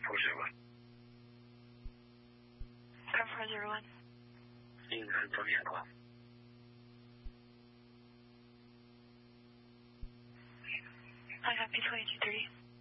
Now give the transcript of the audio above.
401. Car 401. 应该做电话。 I copy 283.